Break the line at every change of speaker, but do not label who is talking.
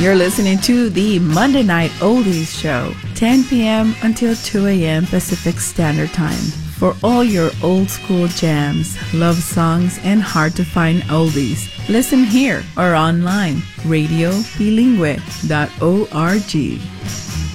You're listening to the Monday Night Oldies Show, 10 p.m. until 2 a.m. Pacific Standard Time. For all your old school jams, love songs, and hard-to-find oldies, listen here or online, radiobilingüe.org.